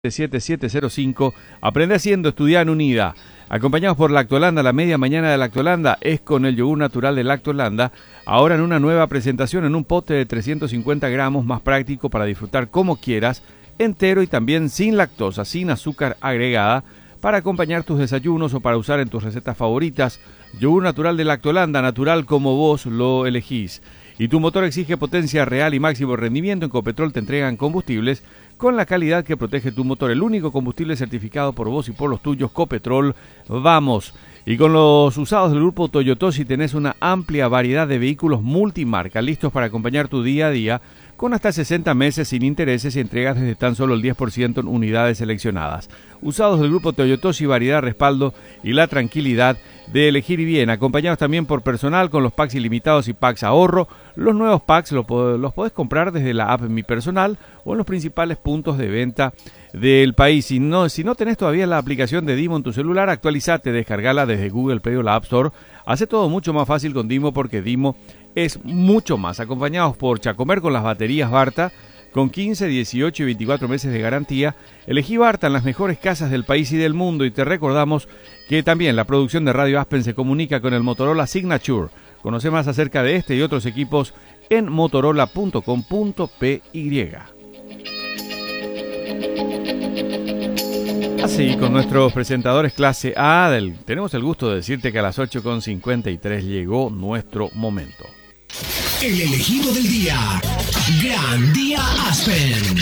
7705. Aprende haciendo, estudia en Unida. Acompañados por Lactolanda, la media mañana de Lactolanda es con el yogur natural de Lactolanda. Ahora en una nueva presentación en un pote de 350 gramos, más práctico para disfrutar como quieras, entero y también sin lactosa, sin azúcar agregada, para acompañar tus desayunos o para usar en tus recetas favoritas. Yogur natural de Lactolanda, natural como vos lo elegís. Y tu motor exige potencia real y máximo rendimiento. En Copetrol te entregan combustibles con la calidad que protege tu motor. El único combustible certificado por vos y por los tuyos, Copetrol. ¡Vamos! Y con los usados del grupo Toyotosi tenés una amplia variedad de vehículos multimarca listos para acompañar tu día a día, con hasta 60 meses sin intereses y entregas desde tan solo el 10% en unidades seleccionadas. Usados del grupo Toyotosi, variedad, respaldo y la tranquilidad de elegir bien. Acompañados también por personal con los packs ilimitados y packs ahorro. Los nuevos packs los podés comprar desde la app Mi Personal o en los principales puntos de venta del país. Si no tenés todavía la aplicación de Dimo en tu celular, actualizate, descargala desde Google Play o la App Store. Hace todo mucho más fácil con Dimo, porque Dimo es mucho más. Acompañados por Chacomer con las baterías Barta, con 15, 18 y 24 meses de garantía. Elegí Barta en las mejores casas del país y del mundo. Y te recordamos que también la producción de Radio Aspen se comunica con el Motorola Signature. Conoce más acerca de este y otros equipos en motorola.com.py. Así, con nuestros presentadores clase A, tenemos el gusto de decirte que a las 8:53 llegó nuestro momento. El elegido del día. Gran Día Aspen.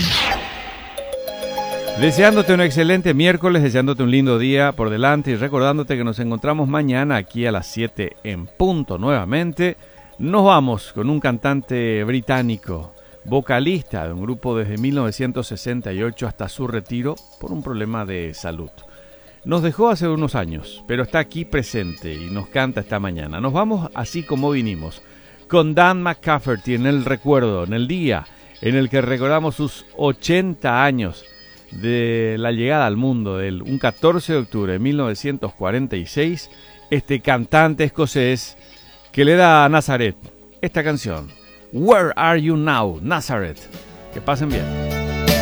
Deseándote un excelente miércoles, deseándote un lindo día por delante y recordándote que nos encontramos mañana aquí a las 7 en punto nuevamente. Nos vamos con un cantante británico, vocalista de un grupo desde 1968 hasta su retiro por un problema de salud. Nos dejó hace unos años, pero está aquí presente y nos canta esta mañana. Nos vamos así como vinimos, con Dan McCafferty en el recuerdo, en el día en el que recordamos sus 80 años de la llegada al mundo un 14 de octubre de 1946, este cantante escocés que le da a Nazareth esta canción, Where Are You Now, Nazareth. Que pasen bien.